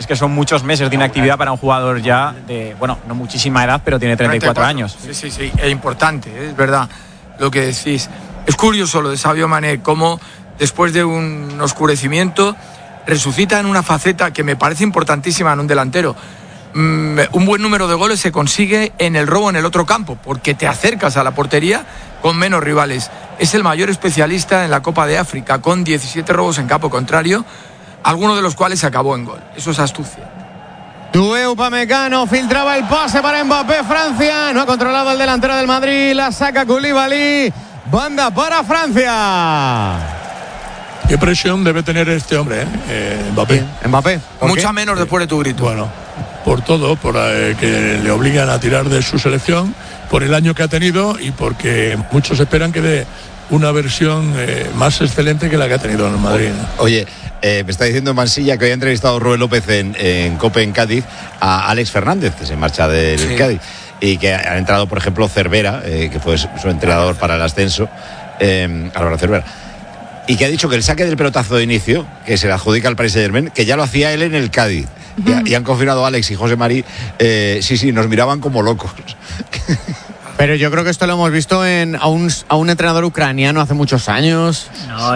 que son muchos meses de inactividad para un jugador ya de, bueno, no muchísima edad, pero tiene 34 años. Sí, es importante, es verdad lo que decís. Es curioso lo de Sadio Mané, cómo después de un oscurecimiento resucita en una faceta que me parece importantísima en un delantero. Un buen número de goles se consigue en el robo en el otro campo, porque te acercas a la portería con menos rivales. Es el mayor especialista en la Copa de África, con 17 robos en campo contrario, alguno de los cuales se acabó en gol. Eso es astucia. Doué Upamecano filtraba el pase para Mbappé. Francia no ha controlado el delantero del Madrid, la saca Koulibaly. Banda para Francia. Qué presión debe tener este hombre, Mbappé. Mbappé. Mucha menos después de tu grito. Bueno, por todo, por que le obligan a tirar de su selección, por el año que ha tenido y porque muchos esperan que dé una versión más excelente que la que ha tenido en el Madrid. Oye, me está diciendo Mansilla que hoy ha entrevistado Rubén López en COPE en Cádiz a Alex Fernández, que se marcha del Cádiz, y que ha entrado, por ejemplo, Cervera, que fue su entrenador para el ascenso, Álvaro Cervera, y que ha dicho que el saque del pelotazo de inicio, que se le adjudica al Paris Saint-Germain, que ya lo hacía él en el Cádiz. Y han confirmado Alex y José Mari, sí, nos miraban como locos. Pero yo creo que esto lo hemos visto a un entrenador ucraniano hace muchos años. No,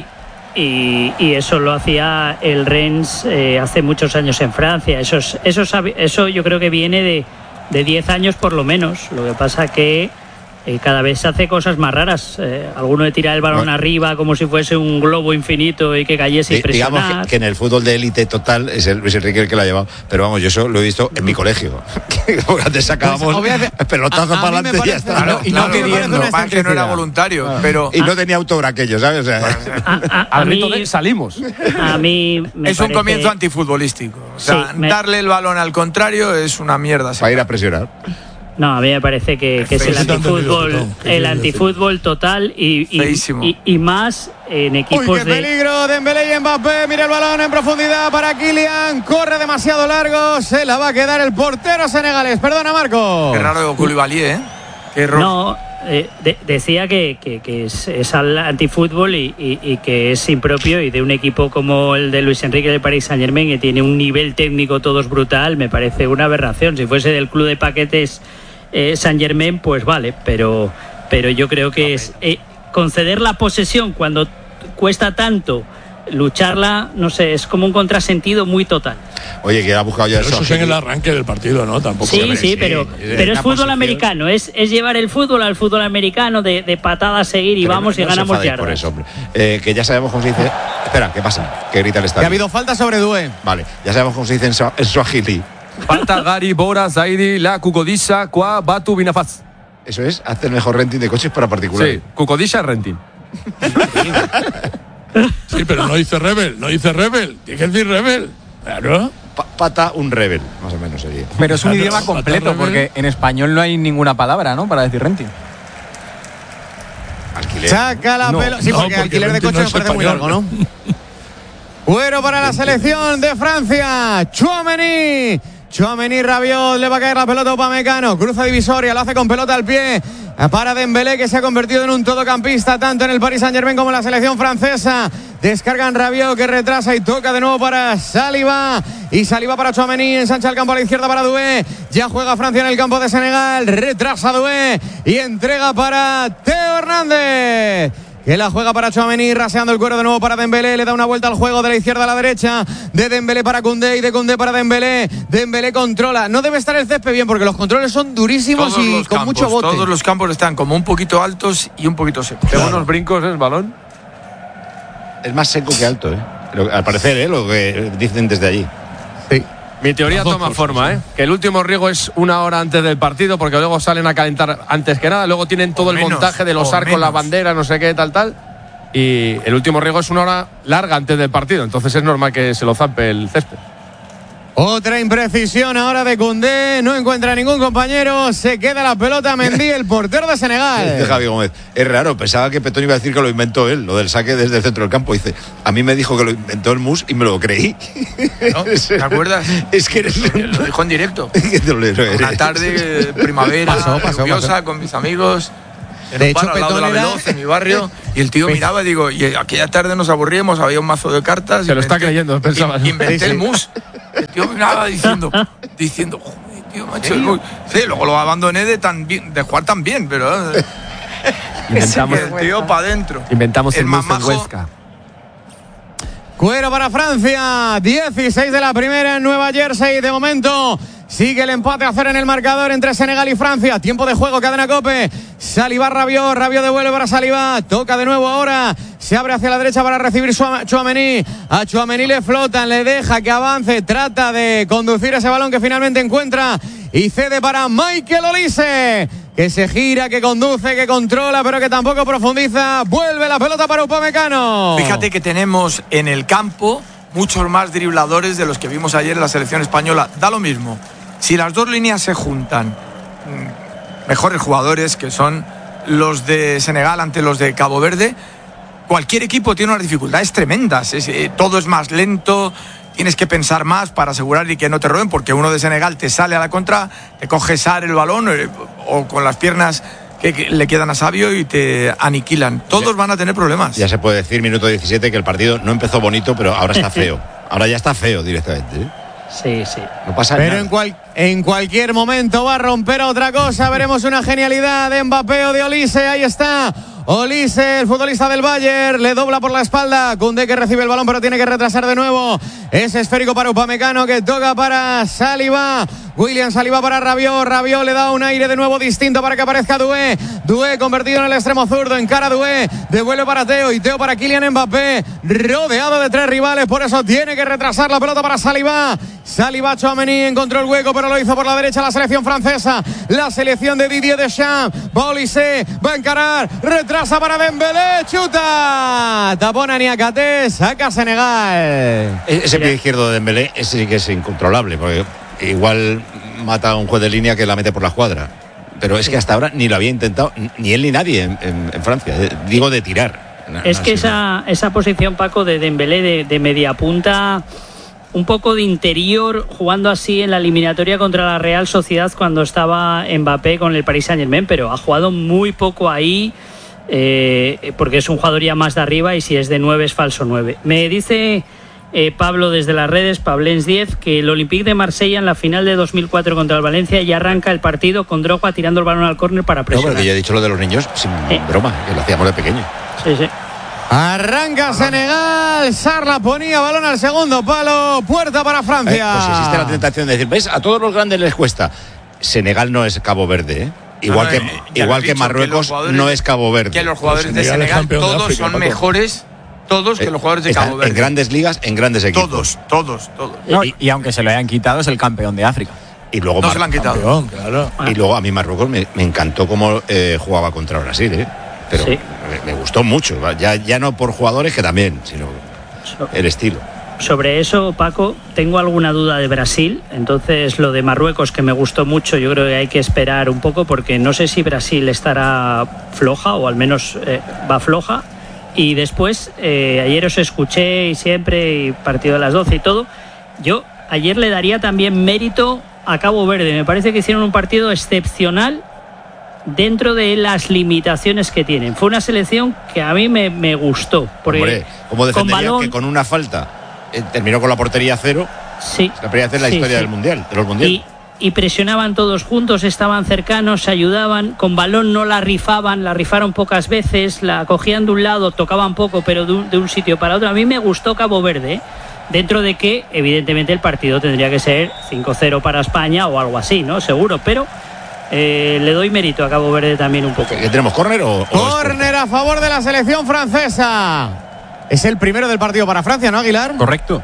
y eso lo hacía el Rennes hace muchos años en Francia. Eso yo creo que viene de 10 años por lo menos. Lo que pasa que cada vez se hace cosas más raras. Alguno de tirar el balón arriba como si fuese un globo infinito y que cayese y presionar. Digamos que en el fútbol de élite total es Luis Enrique el que lo ha llevado. Pero vamos, yo eso lo he visto en mi colegio. Antes sacábamos pelotazo para adelante y ya está. Claro, y no queriendo, más que no era voluntario. Pero y no tenía autor aquello, ¿sabes? O sea, al grito de salimos. A mí me es un comienzo antifutbolístico. O sea, darle el balón al contrario es una mierda. Para ir a presionar. No, a mí me parece que es el antifútbol total y más en equipos ¡Uy, qué peligro! Dembélé y Mbappé, mira el balón en profundidad para Kylian, corre demasiado largo, se la va a quedar el portero senegalés. Perdona, Marco. Qué raro Koulibaly, Qué error. No, decía que es al antifútbol y que es impropio, y de un equipo como el de Luis Enrique del Paris Saint-Germain, que tiene un nivel técnico todos brutal, me parece una aberración. Si fuese del club de paquetes Saint-Germain, pues vale, pero yo creo que es conceder la posesión cuando cuesta tanto lucharla, no sé, es como un contrasentido muy total. Oye, que ha buscado ya eso es en el arranque del partido, ¿no? Tampoco. Sí, pero es fútbol americano, es llevar el fútbol al fútbol americano, de patada a seguir y pero vamos y ganamos yardas. Por eso, hombre. Que ya sabemos cómo se dice. Espera, ¿qué pasa? Que grita el estadio. Que ha habido falta sobre Doué. Vale, ya sabemos cómo se dice en Swahili. Falta Gary, Bora, Zaidi, La, Kukodisha, Kwa, Batu, Binafaz. Eso es, hace el mejor renting de coches para particulares. Sí, Kukodisha renting. Sí, pero no dice Rebel, tiene que decir Rebel. Claro. Pata un Rebel, más o menos sería. Pero es un idioma completo, porque en español no hay ninguna palabra, ¿no?, para decir renting. Alquiler. Saca la pelota. Sí, porque alquiler de coche me parece muy largo, ¿no? Bueno para la selección de Francia. Tchouaméni, Rabiot, le va a caer la pelota a Upamecano, cruza divisoria, lo hace con pelota al pie para Dembélé, que se ha convertido en un todocampista tanto en el Paris Saint-Germain como en la selección francesa. Descargan Rabiot, que retrasa y toca de nuevo para Saliba, y Saliba para Tchouaméni, ensancha el campo a la izquierda para Doué, ya juega Francia en el campo de Senegal, retrasa Doué y entrega para Teo Hernández, que la juega para Tchouaméni, raseando el cuero de nuevo para Dembélé, le da una vuelta al juego de la izquierda a la derecha, de Dembélé para Koundé y de Koundé para Dembélé. Dembélé controla, no debe estar el césped bien porque los controles son durísimos y con mucho bote. Todos los campos están como un poquito altos y un poquito secos. Qué buenos brincos es balón. Es más seco que alto, al parecer, lo que dicen desde allí. Sí. Mi teoría toma forma, que el último riego es 1 hora antes del partido, porque luego salen a calentar antes que nada, luego tienen todo el montaje de los arcos, la bandera, no sé qué, tal, y el último riego es 1 hora larga antes del partido, entonces es normal que se lo zampe el césped. Otra imprecisión ahora de Koundé, no encuentra ningún compañero, se queda la pelota Mendy, el portero de Senegal. Javi Gómez, es raro, pensaba que Petón iba a decir que lo inventó él, lo del saque desde el centro del campo. Dice, a mí me dijo que lo inventó el Mus y me lo creí. ¿No? ¿Te acuerdas? Es que lo dijo en directo. Una tarde, primavera, lluviosa, con mis amigos. De hecho, al lado de la Veloz, en mi barrio, y el tío miraba, digo, y aquella tarde nos aburríamos, había un mazo de cartas. Se lo está creyendo, pensaba. Inventé el Mus. Yo me estaba diciendo, joder, tío, macho. Sí, luego lo abandoné de jugar tan bien, pero. Inventamos el tío para adentro. Inventamos el mamajo. Huesca. Cuero para Francia, 16 de la primera en Nueva Jersey. De momento sigue el empate a 0 en el marcador entre Senegal y Francia. Tiempo de juego, cadena COPE. Saliba, Rabiot devuelve para Saliba. Toca de nuevo ahora. Se abre hacia la derecha para recibir Tchouaméni. A Tchouaméni le flotan, le deja que avance. Trata de conducir ese balón que finalmente encuentra. Y cede para Michael Olise, que se gira, que conduce, que controla, pero que tampoco profundiza. Vuelve la pelota para Upamecano. Fíjate que tenemos en el campo muchos más dribladores de los que vimos ayer en la selección española. Da lo mismo. Si las dos líneas se juntan, mejores jugadores que son los de Senegal ante los de Cabo Verde, cualquier equipo tiene unas dificultades tremendas. Todo es más lento. Tienes que pensar más para asegurar y que no te roben, porque uno de Senegal te sale a la contra, te coge Sarr el balón o con las piernas que le quedan a Savio y te aniquilan. Todos van a tener problemas. Ya se puede decir, minuto 17, que el partido no empezó bonito, pero ahora está feo. Ahora ya está feo directamente, ¿eh? Sí, sí. No pasa pero nada. En cualquier momento va a romper otra cosa. Veremos una genialidad de Mbappé o de Olise. Ahí está Olise, el futbolista del Bayern, le dobla por la espalda. Koundé, que recibe el balón pero tiene que retrasar de nuevo. Es esférico para Upamecano, que toca para Saliba. William Saliba para Rabiot. Rabiot le da un aire de nuevo distinto para que aparezca Doué. Doué convertido en el extremo zurdo. Encara Doué. Devuelve para Teo. Y Teo para Kylian Mbappé. Rodeado de 3 rivales. Por eso tiene que retrasar la pelota para Saliba. Saliba, Tchouaméni encontró el hueco, pero lo hizo por la derecha la selección francesa. La selección de Didier Deschamps. Va Olise. Va a encarar. Retrasa para Dembélé. Chuta. Tapona Niakate. Saca Senegal. Ese pie izquierdo de Dembélé, ese sí que es incontrolable, porque igual mata a un juez de línea que la mete por la escuadra. Pero es que hasta ahora ni lo había intentado ni él ni nadie en Francia. Digo, de tirar. Es que esa posición, Paco, de Dembélé de media punta, un poco de interior, jugando así en la eliminatoria contra la Real Sociedad cuando estaba Mbappé con el Paris Saint-Germain, pero ha jugado muy poco ahí, porque es un jugador ya más de arriba, y si es de 9 es falso 9. Me dice Pablo desde las redes, Pablens 10, que el Olympique de Marsella en la final de 2004 contra el Valencia ya arranca el partido con Drogba tirando el balón al córner para presionar. No, porque yo he dicho lo de los niños sin broma, que lo hacíamos de pequeño. Sí, sí. Arranca Senegal. Sarr la ponía, balón al segundo palo. Puerta para Francia. Pues existe la tentación de decir, ¿ves? A todos los grandes les cuesta. Senegal no es Cabo Verde, ¿eh? Igual que Marruecos no es Cabo Verde. Que los jugadores de Senegal todos África, son mejores. Todos que los jugadores de Cabo Verde. En grandes ligas, en grandes equipos. Todos. No, y aunque se lo hayan quitado, es el campeón de África. Y luego no se lo han quitado. Campeón, claro. Y luego a mí Marruecos me encantó cómo jugaba contra Brasil, ¿eh? Pero sí, me gustó mucho. Ya no por jugadores, que también, sino el estilo. Sobre eso, Paco, tengo alguna duda de Brasil. Entonces, lo de Marruecos, que me gustó mucho, yo creo que hay que esperar un poco, porque no sé si Brasil estará floja, o al menos va floja. Y después, ayer os escuché y siempre, y partido de las 12 y todo. Yo ayer le daría también mérito a Cabo Verde. Me parece que hicieron un partido excepcional dentro de las limitaciones que tienen. Fue una selección que a mí me gustó. Porque hombre, ¿cómo defendería que con una falta terminó con la portería a 0? Sí. La primera vez en la historia del Mundial, de los Mundiales. Y presionaban todos juntos, estaban cercanos, se ayudaban, con balón no la rifaban, la rifaron pocas veces, la cogían de un lado, tocaban poco, pero de un sitio para otro. A mí me gustó Cabo Verde, dentro de que evidentemente el partido tendría que ser 5-0 para España o algo así, ¿no? Seguro, pero le doy mérito a Cabo Verde también un poco. ¿Qué tenemos, córner o córner a favor de la selección francesa? Es el primero del partido para Francia, ¿no, Aguilar? Correcto.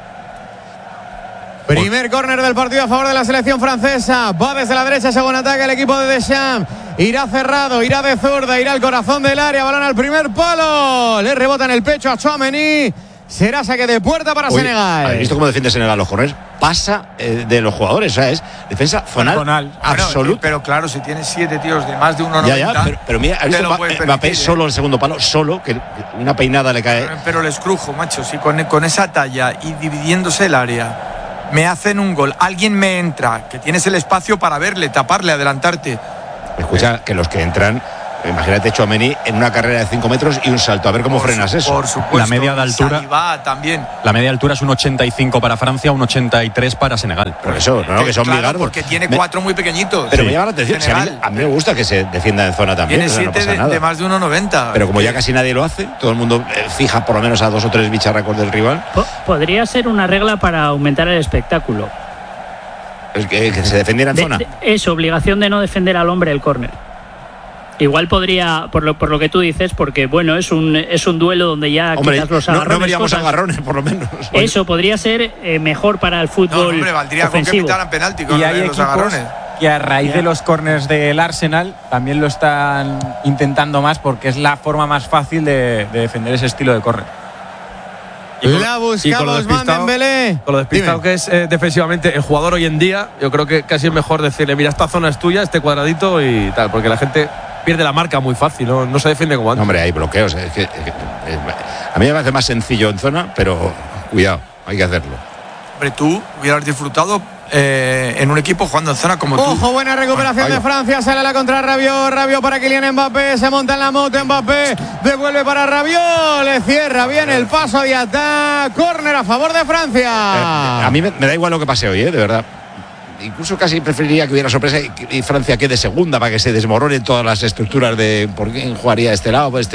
Primer córner del partido a favor de la selección francesa. Va desde la derecha según ataca el equipo de Deschamps. Irá cerrado, irá de zurda, irá al corazón del área. Balón al primer palo. Le rebota en el pecho a Tchouaméni. Será saque de puerta para Senegal. ¿Has visto cómo defiende Senegal los corners? Pasa de los jugadores, o sea, es defensa zonal absoluta. Pero claro, si tienes 7 tíos de más de 1,90. Pero mira, ¿has visto Mbappé solo el segundo palo? Solo, que una peinada le cae. Pero les crujo, macho. Si con esa talla y dividiéndose el área me hacen un gol, alguien me entra, que tienes el espacio para verle, taparle, adelantarte. Escucha, que los que entran Imagínate Tchouaméni en una carrera de 5 metros y un salto. A ver cómo frenas eso. Por supuesto. La media de altura. Saliba también. La media de altura es un 85 para Francia, un 83 para Senegal. Por eso, no, que son claro, bigardos. porque tiene 4 muy pequeñitos. Pero me llama la atención. Si a mí me gusta que se defienda en zona también. Tiene 7 de más de 1,90. Pero como ya casi nadie lo hace, todo el mundo fija por lo menos a 2 o 3 bicharracos del rival. Podría ser una regla para aumentar el espectáculo. Que se defendiera en zona. Es obligación de no defender al hombre el córner. Igual podría, por lo que tú dices, porque bueno, es un duelo donde ya quitas los agarrones. No veríamos agarrones, por lo menos. Eso podría ser mejor para el fútbol. No, hombre, valdría ofensivo. Con que pitaran penalti con y hay los agarrones. Que a raíz de los córners del Arsenal también lo están intentando más porque es la forma más fácil de defender ese estilo de córner. La buscaba Ousmane Dembélé. Con lo despistado que es defensivamente el jugador hoy en día, yo creo que casi es mejor decirle, mira, esta zona es tuya, este cuadradito y tal, porque la gente pierde la marca muy fácil, no se defiende como antes. No, hombre, hay bloqueos. A mí me parece más sencillo en zona, pero cuidado, hay que hacerlo. Hombre, tú hubieras disfrutado en un equipo jugando en zona como tú. Ojo, buena recuperación de Francia. Sale la contra Rabiot para Kylian Mbappé. Se monta en la moto Mbappé. Devuelve para Rabiot. Le cierra bien el paso de ataque. Córner a favor de Francia. A mí me da igual lo que pase hoy, de verdad. Incluso casi preferiría que hubiera sorpresa y Francia quede segunda para que se desmoronen todas las estructuras de por quién jugaría este lado, este